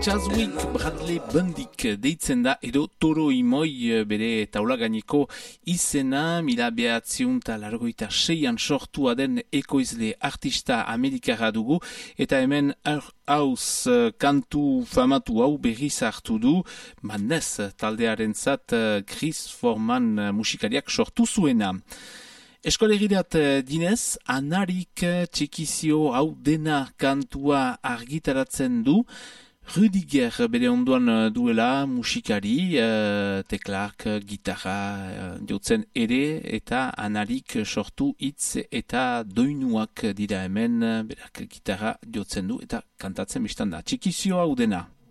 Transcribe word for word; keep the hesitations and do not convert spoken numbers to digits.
Chadwick Bradley Bundyk deitzen da edo Toro Imoi bere taulagaineko izena, mila behatziun eta largoita seian sortua den ekoizle artista amerikara dugu, eta hemen hauz kantu famatu hau berriz hartu du, Madness taldearen zat Chris Foreman musikariak sortu zuena. Eskolegirat dinez, Anarik txikizio hau dena kantua argitaratzen du, Rudiger bere ondoan duela musikari, uh, teklak, gitarra uh, jotzen ere, eta Anarik sortu hitz eta doinuak dira hemen, berak gitarra jotzen du eta kantatzen biztan da. Txikizio hau dena.